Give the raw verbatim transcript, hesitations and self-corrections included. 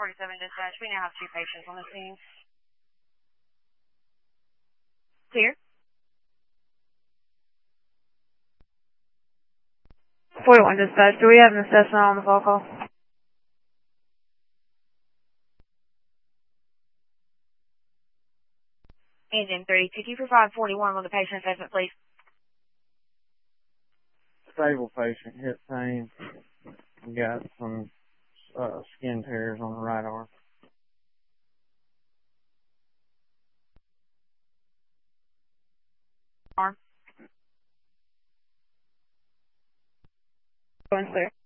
forty-seven dispatch. We now have two patients on the scene. Clear. forty-one dispatch. Do we have an assessment on the phone call? Engine three. Could you provide forty-one with the patient assessment, please? Stable patient, hip pain. We got some uh, skin tears on the right arm. Arm. Going clear.